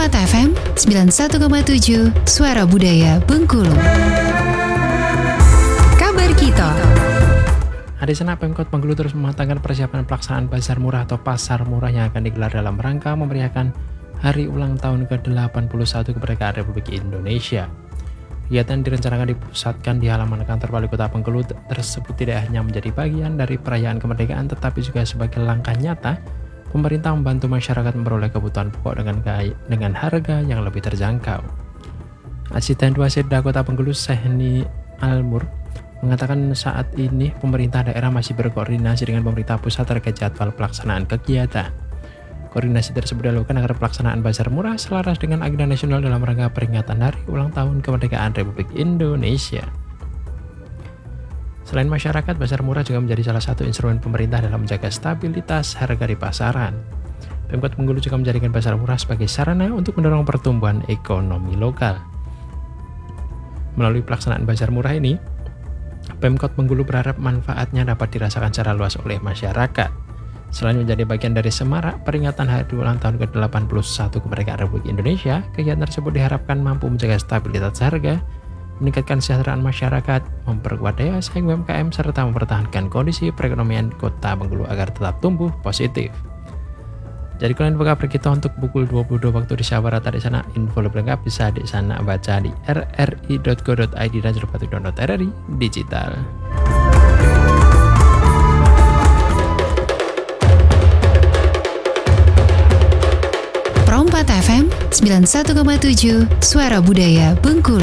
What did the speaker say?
FM 91,7 Suara Budaya Bengkulu. Kabar kita. Hari Senin, Pemkot Bengkulu terus mematangkan persiapan pelaksanaan Bazar Murah atau Pasar Murah yang akan digelar dalam rangka memeriahkan Hari Ulang Tahun ke-81 Kemerdekaan Republik Indonesia. Kegiatan direncanakan dipusatkan di halaman kantor Wali Kota Bengkulu tersebut tidak hanya menjadi bagian dari perayaan kemerdekaan, tetapi juga sebagai langkah nyata pemerintah membantu masyarakat memperoleh kebutuhan pokok dengan harga yang lebih terjangkau. Asisten 2 Setda Kota Bengkulu, Sehni Almur, mengatakan saat ini pemerintah daerah masih berkoordinasi dengan pemerintah pusat terkait jadwal pelaksanaan kegiatan. Koordinasi tersebut dilakukan agar pelaksanaan Bazar Murah selaras dengan agenda nasional dalam rangka peringatan Hari Ulang Tahun Kemerdekaan Republik Indonesia. Selain masyarakat, Bazar Murah juga menjadi salah satu instrumen pemerintah dalam menjaga stabilitas harga di pasaran. Pemkot Bengkulu juga menjadikan Bazar Murah sebagai sarana untuk mendorong pertumbuhan ekonomi lokal. Melalui pelaksanaan Bazar Murah ini, Pemkot Bengkulu berharap manfaatnya dapat dirasakan secara luas oleh masyarakat. Selain menjadi bagian dari semarak peringatan Hari Ulang Tahun ke-81 Kemerdekaan Republik Indonesia, kegiatan tersebut diharapkan mampu menjaga stabilitas harga, meningkatkan kesejahteraan masyarakat, memperkuat daya saing UMKM, serta mempertahankan kondisi perekonomian Kota Bengkulu agar tetap tumbuh positif. Jadi kalian buka kabar kita untuk pukul 22 waktu di Sabara di sana. Info lebih lengkap bisa di sana baca di rri.go.id dan jalurpatik.rri digital. Pro 4 FM 91,7 Suara Budaya Bengkulu.